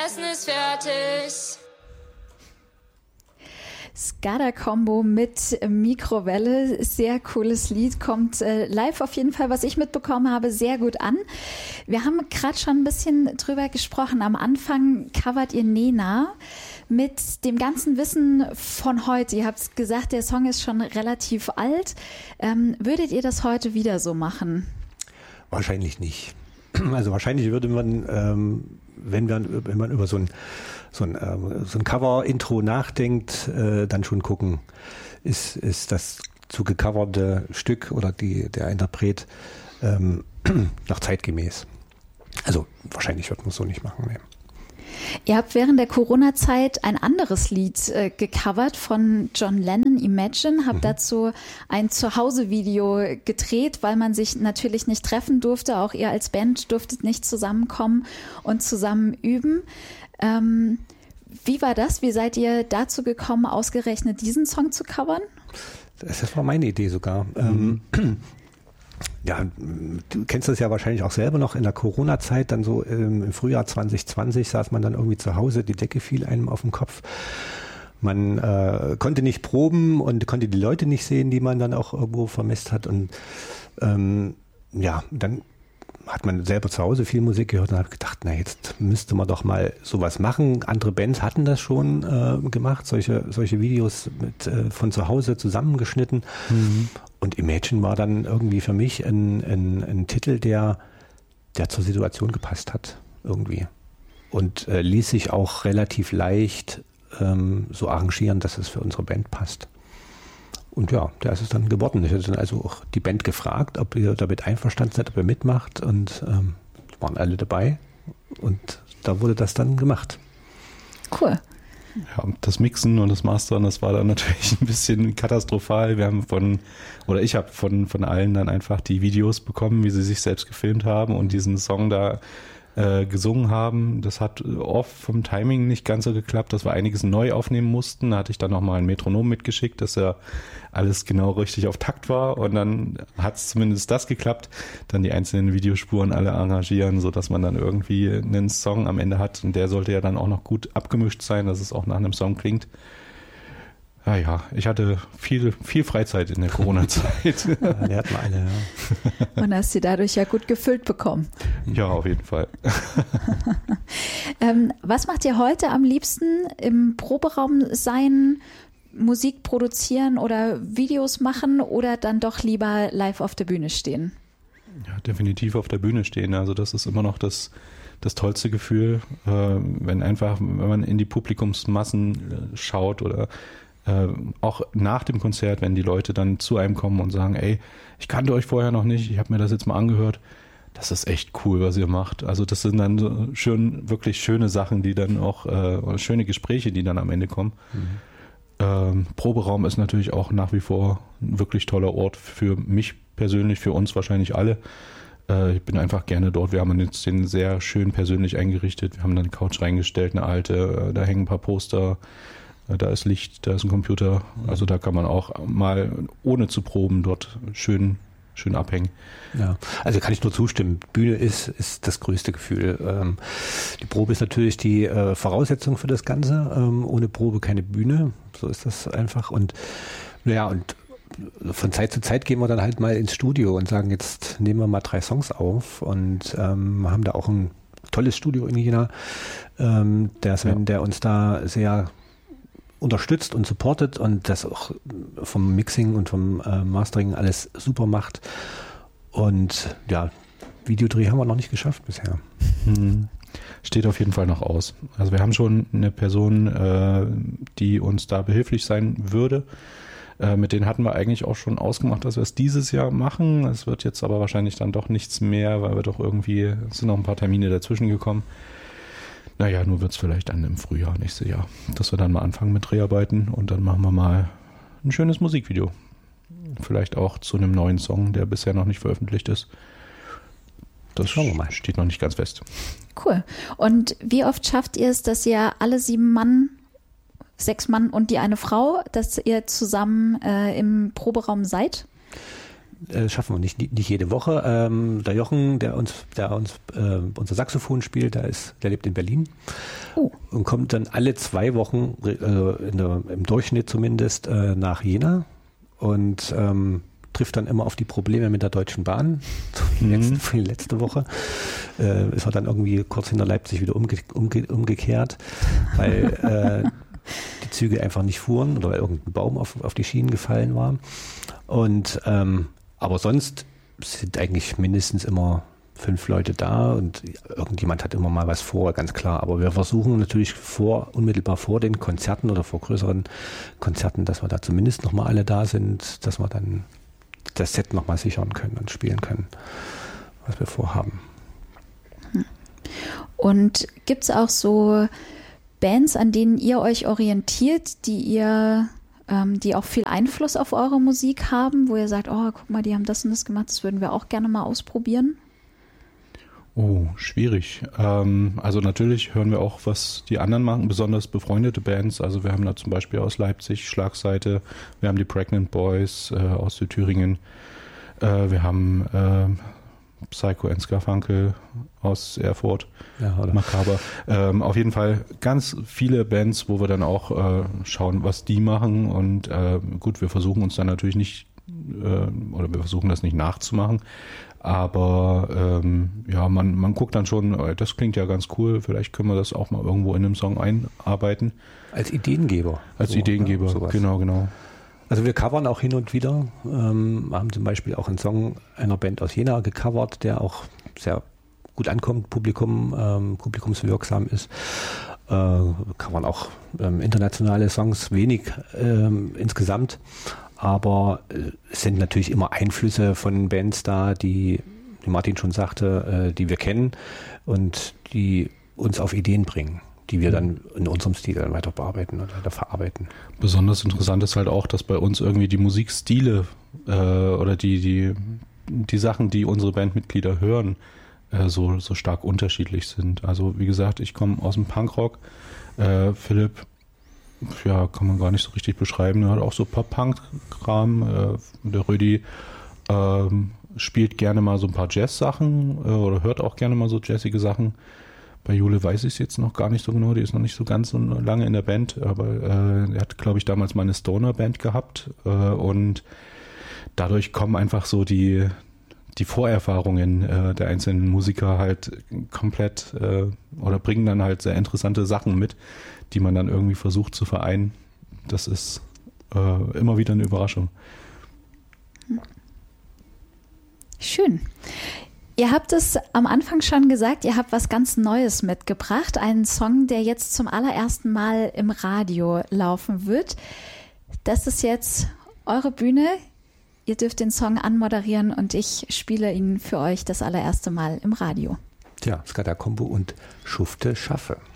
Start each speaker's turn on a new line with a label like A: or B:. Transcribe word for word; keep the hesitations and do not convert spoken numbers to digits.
A: Essen ist fertig.
B: Skada-Kombo mit Mikrowelle, sehr cooles Lied, kommt äh, live auf jeden Fall, was ich mitbekommen habe, sehr gut an. Wir haben gerade schon ein bisschen drüber gesprochen. Am Anfang covert ihr Nena mit dem ganzen Wissen von heute. Ihr habt gesagt, der Song ist schon relativ alt. Ähm, würdet ihr das heute wieder so machen?
C: Wahrscheinlich nicht. Also wahrscheinlich würde man, ähm, wenn, wir, wenn man über so ein so ein, ähm, so ein Cover-Intro nachdenkt, äh, dann schon gucken, ist, ist das zu gecoverte Stück oder die, der Interpret ähm, noch zeitgemäß. Also wahrscheinlich wird man es so nicht machen. Nee.
B: Ihr habt während der Corona-Zeit ein anderes Lied äh, gecovert von John Lennon, Imagine, habt mhm. dazu ein Zuhause-Video gedreht, weil man sich natürlich nicht treffen durfte. Auch ihr als Band durftet nicht zusammenkommen und zusammen üben. Ähm, wie war das? Wie seid ihr dazu gekommen, ausgerechnet diesen Song zu covern?
C: Das war meine Idee sogar. Mhm. Ähm, ja, du kennst das ja wahrscheinlich auch selber noch in der Corona-Zeit, dann so ähm, im Frühjahr zwanzig zwanzig saß man dann irgendwie zu Hause, die Decke fiel einem auf den Kopf. Man äh, konnte nicht proben und konnte die Leute nicht sehen, die man dann auch irgendwo vermisst hat. Und ähm, ja, dann hat man selber zu Hause viel Musik gehört und hat gedacht, na jetzt müsste man doch mal sowas machen. Andere Bands hatten das schon äh, gemacht, solche solche Videos mit äh, von zu Hause zusammengeschnitten. Mhm. Und Imagine war dann irgendwie für mich ein, ein, ein Titel, der, der zur Situation gepasst hat irgendwie. Und äh, ließ sich auch relativ leicht ähm, so arrangieren, dass es für unsere Band passt. Und ja, da ist es dann geworden. Ich hatte dann also auch die Band gefragt, ob ihr damit einverstanden seid, ob ihr mitmacht. Und ähm, waren alle dabei. Und da wurde das dann gemacht.
B: Cool.
D: Ja, das Mixen und das Mastern, das war dann natürlich ein bisschen katastrophal. Wir haben von, oder ich habe von, von allen dann einfach die Videos bekommen, wie sie sich selbst gefilmt haben und diesen Song da äh, gesungen haben. Das hat oft vom Timing nicht ganz so geklappt, dass wir einiges neu aufnehmen mussten. Da hatte ich dann nochmal ein Metronom mitgeschickt, dass ja alles genau richtig auf Takt war und dann hat es zumindest das geklappt. Dann die einzelnen Videospuren alle arrangieren, sodass man dann irgendwie einen Song am Ende hat und der sollte ja dann auch noch gut abgemischt sein, dass es auch nach einem Song klingt. Ja, ja, ich hatte viel, viel Freizeit in der Corona-Zeit.
C: Ja, der hat mal eine, ja.
B: Und hast sie dadurch ja gut gefüllt bekommen.
D: Ja, auf jeden Fall.
B: ähm, was macht ihr heute am liebsten? Im Proberaum sein, Musik produzieren oder Videos machen oder dann doch lieber live auf der Bühne stehen?
D: Ja, definitiv auf der Bühne stehen. Also das ist immer noch das, das tollste Gefühl, äh, wenn einfach, wenn man in die Publikumsmassen äh, schaut oder Äh, auch nach dem Konzert, wenn die Leute dann zu einem kommen und sagen, ey, ich kannte euch vorher noch nicht, ich habe mir das jetzt mal angehört, das ist echt cool, was ihr macht. Also das sind dann so schön, wirklich schöne Sachen, die dann auch, äh, schöne Gespräche, die dann am Ende kommen. Mhm. Ähm, Proberaum ist natürlich auch nach wie vor ein wirklich toller Ort für mich persönlich, für uns wahrscheinlich alle. Äh, ich bin einfach gerne dort. Wir haben jetzt den sehr schön persönlich eingerichtet. Wir haben dann eine Couch reingestellt, eine alte, äh, da hängen ein paar Poster. Da ist Licht, da ist ein Computer. Also da kann man auch mal ohne zu proben dort schön, schön abhängen.
C: Ja, also kann ich nur zustimmen. Bühne ist, ist das größte Gefühl. Ähm, die Probe ist natürlich die äh, Voraussetzung für das Ganze. Ähm, ohne Probe keine Bühne. So ist das einfach. Und naja, und von Zeit zu Zeit gehen wir dann halt mal ins Studio und sagen, jetzt nehmen wir mal drei Songs auf und ähm, haben da auch ein tolles Studio in Jena. Ähm, der Sven, ja. der uns da sehr unterstützt und supportet und das auch vom Mixing und vom äh, Mastering alles super macht. Und ja, Videodreh haben wir noch nicht geschafft bisher.
D: Hm. Steht auf jeden Fall noch aus. Also wir haben schon eine Person, äh, die uns da behilflich sein würde. Äh, mit denen hatten wir eigentlich auch schon ausgemacht, dass wir es dieses Jahr machen. Es wird jetzt aber wahrscheinlich dann doch nichts mehr, weil wir doch irgendwie, es sind noch ein paar Termine dazwischen gekommen. Naja, nur wird es vielleicht dann im Frühjahr nächstes Jahr, dass wir dann mal anfangen mit Dreharbeiten und dann machen wir mal ein schönes Musikvideo. Vielleicht auch zu einem neuen Song, der bisher noch nicht veröffentlicht ist. Das schauen wir mal. Steht noch nicht ganz fest.
B: Cool. Und wie oft schafft ihr es, dass ihr alle sieben Mann, sechs Mann und die eine Frau, dass ihr zusammen äh, im Proberaum seid?
C: äh, schaffen wir nicht, nicht jede Woche. Ähm, der Jochen, der uns, der uns äh, unser Saxophon spielt, der ist, der lebt in Berlin oh. und kommt dann alle zwei Wochen, äh, in der, im Durchschnitt zumindest, äh, nach Jena und ähm, trifft dann immer auf die Probleme mit der Deutschen Bahn. Die mhm. letzte, die letzte Woche äh, ist er dann irgendwie kurz hinter Leipzig wieder umge, umge, umgekehrt, weil äh, die Züge einfach nicht fuhren oder weil irgendein Baum auf, auf die Schienen gefallen war. Und ähm, aber sonst sind eigentlich mindestens immer fünf Leute da und irgendjemand hat immer mal was vor, ganz klar. Aber wir versuchen natürlich vor, unmittelbar vor den Konzerten oder vor größeren Konzerten, dass wir da zumindest nochmal alle da sind, dass wir dann das Set nochmal sichern können und spielen können, was wir vorhaben.
B: Und gibt es auch so Bands, an denen ihr euch orientiert, die ihr, ähm, die auch viel Einfluss auf eure Musik haben, wo ihr sagt, oh, guck mal, die haben das und das gemacht, das würden wir auch gerne mal ausprobieren?
D: Oh, schwierig. Ähm, also natürlich hören wir auch, was die anderen machen, besonders befreundete Bands. Also wir haben da zum Beispiel aus Leipzig Schlagseite, wir haben die Pregnant Boys äh, aus Südthüringen, äh, wir haben äh, Psycho and Scarfunkel aus Erfurt, ja, oder? Makaber. Ähm, auf jeden Fall ganz viele Bands, wo wir dann auch äh, schauen, was die machen und äh, gut, wir versuchen uns dann natürlich nicht äh, oder wir versuchen das nicht nachzumachen, aber ähm, ja, man, man guckt dann schon, das klingt ja ganz cool, vielleicht können wir das auch mal irgendwo in einem Song einarbeiten.
C: Als Ideengeber.
D: Als so, Ideengeber, ja, genau, genau.
C: Also wir covern auch hin und wieder, ähm, haben zum Beispiel auch einen Song einer Band aus Jena gecovert, der auch sehr gut ankommt, Publikum, ähm, publikumswirksam ist. Äh, covern auch ähm, internationale Songs, wenig ähm, insgesamt, aber äh, es sind natürlich immer Einflüsse von Bands da, die, wie Martin schon sagte, äh, die wir kennen und die uns auf Ideen bringen, die wir dann in unserem Stil dann weiter bearbeiten oder weiter verarbeiten. Besonders interessant ist halt auch, dass bei uns irgendwie die Musikstile äh, oder die, die, die Sachen, die unsere Bandmitglieder hören, äh, so, so stark unterschiedlich sind. Also wie gesagt, ich komme aus dem Punkrock. Äh, Philipp, ja, kann man gar nicht so richtig beschreiben, er hat auch so Pop-Punk-Kram. Äh, der Rödi ähm, spielt gerne mal so ein paar Jazz-Sachen äh, oder hört auch gerne mal so jazzige Sachen. Bei Jule weiß ich es jetzt noch gar nicht so genau, die ist noch nicht so ganz so lange in der Band, aber äh, er hat, glaube ich, damals mal eine Stoner-Band gehabt äh, und dadurch kommen einfach so die, die Vorerfahrungen äh, der einzelnen Musiker halt komplett äh, oder bringen dann halt sehr interessante Sachen mit, die man dann irgendwie versucht zu vereinen. Das ist äh, immer wieder eine Überraschung.
B: Schön. Ihr habt es am Anfang schon gesagt, ihr habt was ganz Neues mitgebracht. Einen Song, der jetzt zum allerersten Mal im Radio laufen wird. Das ist jetzt eure Bühne. Ihr dürft den Song anmoderieren und ich spiele ihn für euch das allererste Mal im Radio.
C: Tja, Skada Combo und Schufte Schaffe.